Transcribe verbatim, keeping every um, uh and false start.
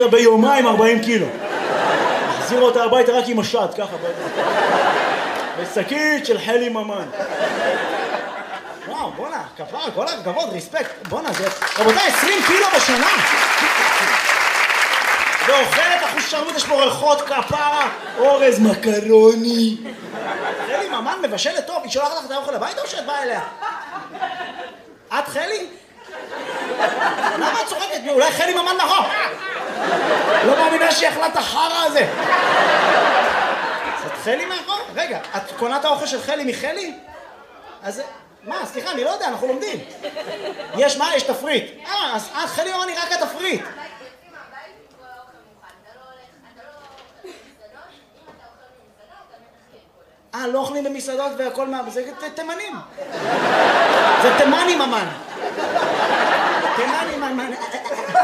ביומיים ארבעים קילו. החזיר אותה הביתה רק עם השד, ככה. בשקית של חלי ממן. וואו, בונה, כפר, כל הכבוד, ריספקט. בונה, זה... רבותיי, עשרים קילו בשנה. ואוכלת אחוז שרמוט, יש פה ריחות, כפרה, אורז, מקרוני. חלי ממן מבשלת טוב, היא שולחת לך את האוכל הביתה או שאת באה אליה? את חלי? למה את צוחקת? אולי חלי ממן נכון? לא מאמינה שהיא אכלה את החרא הזה. את חלי מאחור? רגע, את קונה את האוכל של חלי מחלי? אז... מה? סליחה, אני לא יודע, אנחנו לומדים. יש מה? יש תפריט. אה, אז חלי ממן היא רק התפריט. אה, לא אוכלים במסעדות והכל מה... זה תימנים. זה תימני ממן. תימני ממן.